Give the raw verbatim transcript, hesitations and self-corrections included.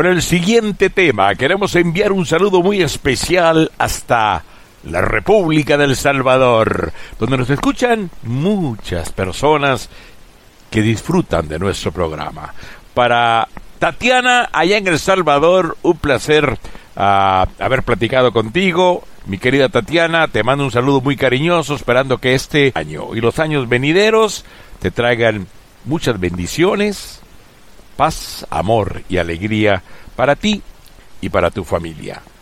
con el siguiente tema. Queremos enviar un saludo muy especial hasta la República del Salvador, donde nos escuchan muchas personas que disfrutan de nuestro programa. Para Tatiana, allá en El Salvador, un placer uh, haber platicado contigo. Mi querida Tatiana, te mando un saludo muy cariñoso, esperando que este año y los años venideros te traigan muchas bendiciones, paz, amor y alegría para ti y para tu familia.